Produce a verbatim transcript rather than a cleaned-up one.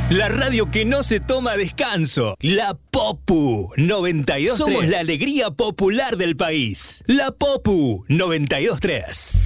La radio que no se toma descanso. La Popu noventa y dos punto tres. Somos la alegría popular del país. La Popu noventa y dos punto tres.